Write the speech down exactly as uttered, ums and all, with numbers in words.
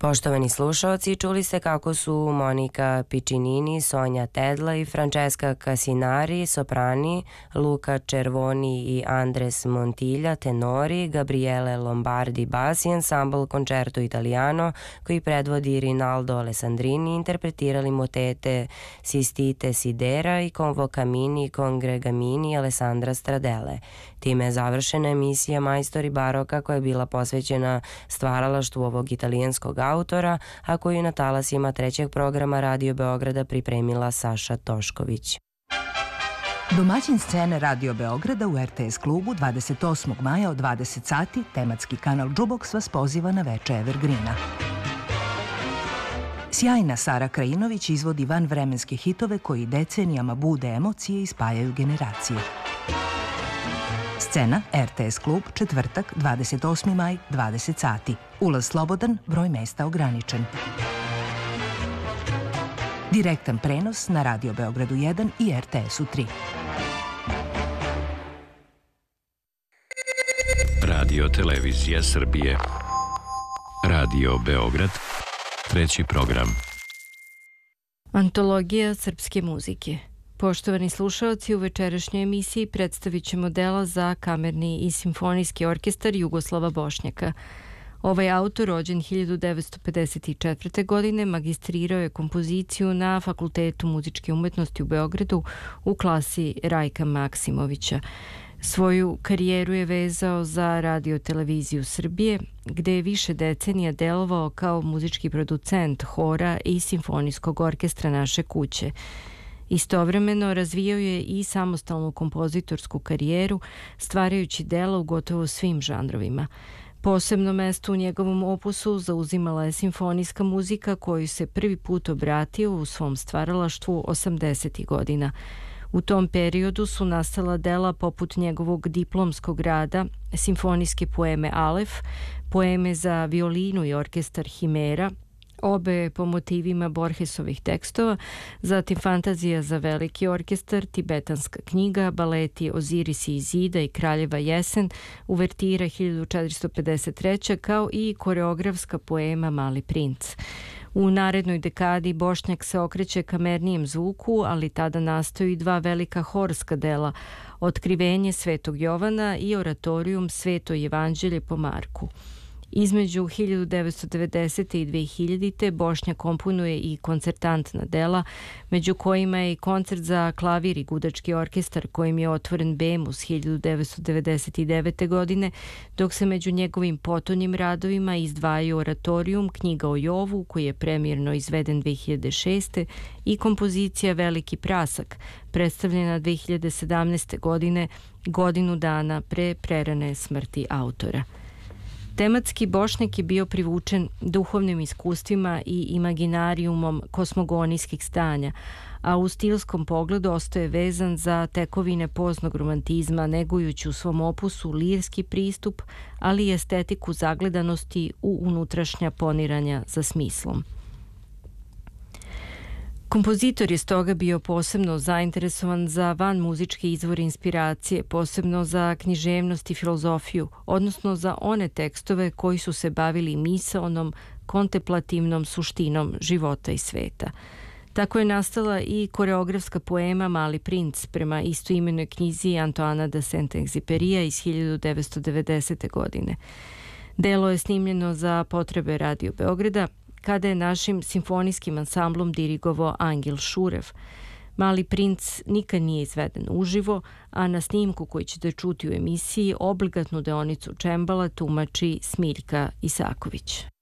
Poštovani slušaoci, čuli ste kako su Monika Piccinini, Sonja Tedla i Francesca Casinari, soprani, Luca Cervoni i Andres Montilja, tenori, Gabriele Lombardi, bas i ansambl Concerto Italiano, koji predvodi Rinaldo Alessandrini, interpretirali motete Sistite Sidera i Convocamini Congregamini Alessandra Stradele. Time je završena emisija Majstori baroka koja je bila posvećena stvaralaštvu ovog italijanskog autora, a koju na talasima trećeg programa Radio Beograda pripremila Saša Tošković. Domaćin scene Radio Beograda u R T S klubu dvadeset osmog maja od dvadeset sati tematski kanal Džuboks vas poziva na veče Evergreena. Sjajna Sara Krajinović izvodi vanvremenske hitove koji decenijama bude emocije i spajaju generacije. Scena R T S klub, četvrtak, dvadeset osmi maj, dvadeset sati. Ulaz slobodan, broj mesta ograničen. Direktan prenos na Radio Beogradu jedan i R T S-u tri. Radio Televizija Srbije. Radio Beograd, treći program. Antologija srpske muzike. Poštovani slušaoci, u večerašnjoj emisiji predstavit ćemo dela za kamerni i simfonijski orkestar Jugoslava Bošnjaka. Ovaj autor, rođen hiljadu devetsto pedeset četvrte. godine, magistrirao je kompoziciju na Fakultetu muzičke umetnosti u Beogradu u klasi Rajka Maksimovića. Svoju karijeru je vezao za Radio Televiziju Srbije, gde je više decenija delovao kao muzički producent hora i simfonijskog orkestra Naše kuće. Istovremeno razvijao je i samostalnu kompozitorsku karijeru, stvarajući dela u gotovo svim žanrovima. Posebno mesto u njegovom opusu zauzimala je simfonijska muzika koju se prvi put obratio u svom stvaralaštvu osamdesetih godina. U tom periodu su nastala dela poput njegovog diplomskog rada, simfonijske poeme Alef, poeme za violinu i orkestar Himera, obe po motivima Borgesovih tekstova, zatim fantazija za veliki orkestar, tibetanska knjiga, baleti Oziris i Izida i Kraljeva jesen, uvertira hiljadu četiristo pedeset treće. kao i koreografska poema Mali princ. U narednoj dekadi Bošnjak se okreće kamernijem zvuku, ali tada nastaju i dva velika horska dela, Otkrivenje Svetog Jovana i Oratorijum Sveto evanđelje po Marku. Između hiljadu devetsto devedesete. i dve hiljadite. Bošnjak komponuje i koncertantna dela, među kojima je i koncert za klavir i gudački orkestar kojim je otvoren Bemus hiljadu devetsto devedeset devete. godine, dok se među njegovim potonjim radovima izdvajaju Oratorijum, knjiga o Jovu koji je premijerno izveden dve hiljade šeste. i kompozicija Veliki prasak, predstavljena dve hiljade sedamnaeste. godine, godinu dana pre prerane smrti autora. Tematski Bošnjak je bio privučen duhovnim iskustvima i imaginarijumom kosmogonijskih stanja, a u stilskom pogledu ostaje vezan za tekovine poznog romantizma, negujući u svom opusu lirski pristup, ali i estetiku zagledanosti u unutrašnja poniranja za smislom. Kompozitor je stoga bio posebno zainteresovan za van muzičke izvore inspiracije, posebno za književnost i filozofiju, odnosno za one tekstove koji su se bavili misaonom, kontemplativnom suštinom života i sveta. Tako je nastala i koreografska poema Mali princ prema istoimenoj knjizi Antoana de Saint-Exupéryja iz hiljadu devetsto devedesete. godine. Delo je snimljeno za potrebe Radio Beograda, kada je našim simfonijskim ansamblom dirigovao Angel Šurev. Mali princ nikad nije izveden uživo, a na snimku koji ćete čuti u emisiji obligatnu deonicu čembala tumači Smiljka Isaković.